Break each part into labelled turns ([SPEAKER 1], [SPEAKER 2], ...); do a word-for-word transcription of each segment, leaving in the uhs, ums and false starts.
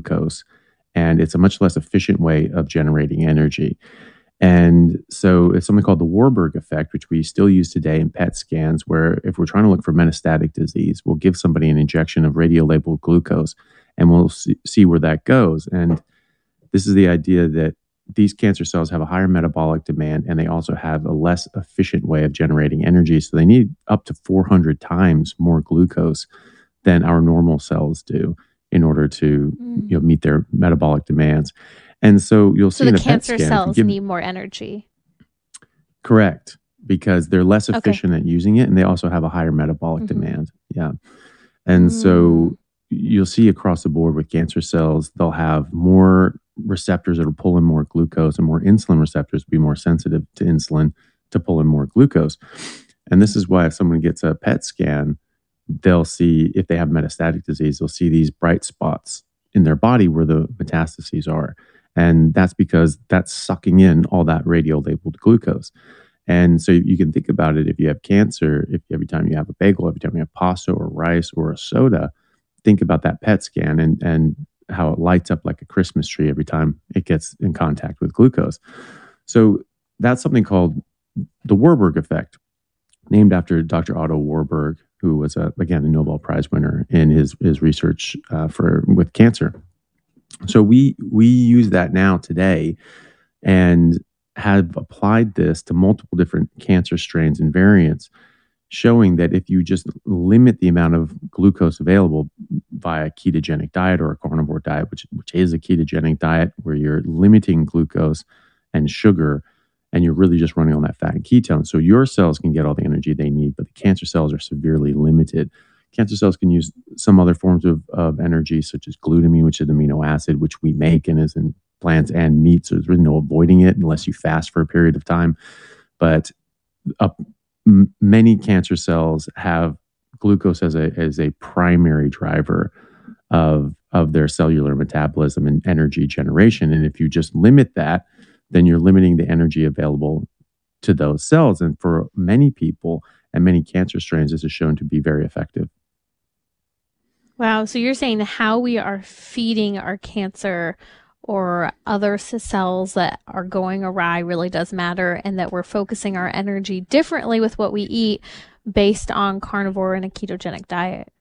[SPEAKER 1] glucose, and it's a much less efficient way of generating energy. And so it's something called the Warburg effect, which we still use today in P E T scans, where if we're trying to look for metastatic disease, we'll give somebody an injection of radio-labeled glucose, and we'll see, see where that goes. And this is the idea that these cancer cells have a higher metabolic demand, and they also have a less efficient way of generating energy. So they need up to four hundred times more glucose than our normal cells do in order to
[SPEAKER 2] Mm.
[SPEAKER 1] you know, meet their metabolic demands. And so you'll
[SPEAKER 2] So
[SPEAKER 1] see in
[SPEAKER 2] the
[SPEAKER 1] a P E T
[SPEAKER 2] cancer
[SPEAKER 1] scan, if you
[SPEAKER 2] cells
[SPEAKER 1] give-
[SPEAKER 2] need more energy.
[SPEAKER 1] correct, because they're less
[SPEAKER 2] Okay.
[SPEAKER 1] efficient at using it, and they also have a higher metabolic
[SPEAKER 2] Mhm.
[SPEAKER 1] demand. Yeah. And so you'll see across the board with cancer cells, they'll have more receptors that'll pull in more glucose, and more insulin receptors be more sensitive to insulin to pull in more glucose. And this is why if someone gets a P E T scan, they'll see, if they have metastatic disease, they'll see these bright spots in their body where the metastases are. And that's because that's sucking in all that radio-labeled glucose. And so you can think about it, if you have cancer, if every time you have a bagel, every time you have pasta or rice or a soda, think about that P E T scan and, and how it lights up like a Christmas tree every time it gets in contact with glucose. So that's something called the Warburg effect, named after Doctor Otto Warburg, who was, a, again, a Nobel Prize winner in his, his research uh, for with cancer. So we we use that now today and have applied this to multiple different cancer strains and variants, showing that if you just limit the amount of glucose available via a ketogenic diet or a carnivore diet, which, which is a ketogenic diet where you're limiting glucose and sugar, and you're really just running on that fat and ketone. So your cells can get all the energy they need, but the cancer cells are severely limited. Cancer cells can use some other forms of, of energy, such as glutamine, which is an amino acid, which we make and is in plants and meat. So there's really no avoiding it unless you fast for a period of time. But uh, m- many cancer cells have glucose as a, as a primary driver of, of their cellular metabolism and energy generation. And if you just limit that, then you're limiting the energy available to those cells. And for many people and many cancer strains, this is shown to be very effective.
[SPEAKER 2] Wow. So you're saying how we are feeding our cancer or other c- cells that are going awry really does matter, and that we're focusing our energy differently with what we eat based on carnivore and a ketogenic diet.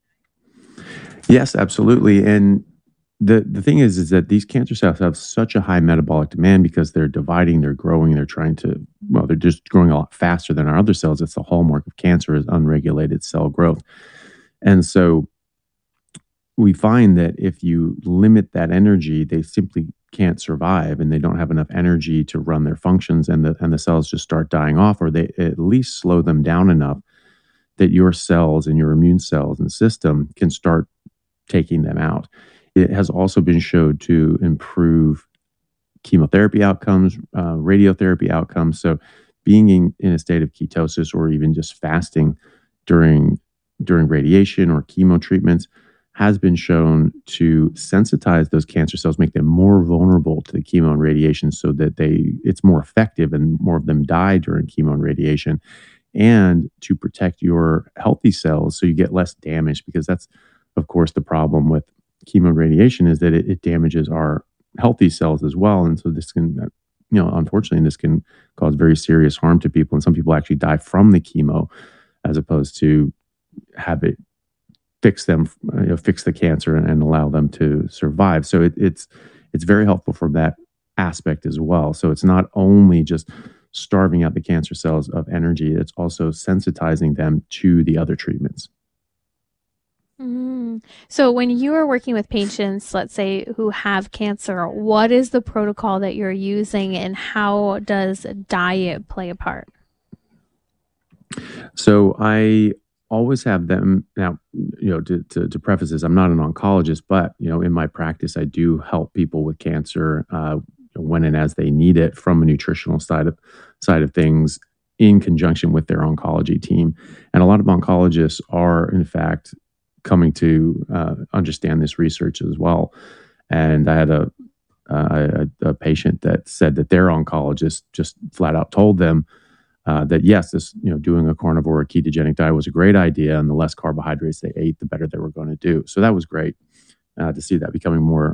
[SPEAKER 1] Yes, absolutely. And the, the thing is, is that these cancer cells have such a high metabolic demand because they're dividing, they're growing, they're trying to, well, they're just growing a lot faster than our other cells. It's the hallmark of cancer, is unregulated cell growth. And so we find that if you limit that energy, they simply can't survive, and they don't have enough energy to run their functions, and the, and the cells just start dying off, or they at least slow them down enough that your cells and your immune cells and system can start taking them out. It has also been shown to improve chemotherapy outcomes, uh, radiotherapy outcomes. So being in, in a state of ketosis, or even just fasting during, during radiation or chemo treatments, has been shown to sensitize those cancer cells, make them more vulnerable to the chemo and radiation, so that they it's more effective and more of them die during chemo and radiation, and to protect your healthy cells so you get less damage, because that's, of course, the problem with chemo and radiation, is that it, it damages our healthy cells as well. And so this can, you know, unfortunately, this can cause very serious harm to people. And some people actually die from the chemo as opposed to have it fix them, you know, fix the cancer and, and allow them to survive. So it, it's it's very helpful from that aspect as well. So it's not only just starving out the cancer cells of energy, it's also sensitizing them to the other treatments.
[SPEAKER 2] Mm. So when you are working with patients, let's say, who have cancer, what is the protocol that you're using, and how does diet play a part?
[SPEAKER 1] So I always have them now, you know, to, to, to preface this, I'm not an oncologist, but, you know, in my practice, I do help people with cancer uh, when and as they need it, from a nutritional side of, side of things, in conjunction with their oncology team. And a lot of oncologists are, in fact, coming to uh, understand this research as well. And I had a, uh, a, a patient that said that their oncologist just flat out told them Uh, that yes, this, you know, doing a carnivore or ketogenic diet was a great idea, and the less carbohydrates they ate, the better they were going to do. So that was great uh, to see that becoming more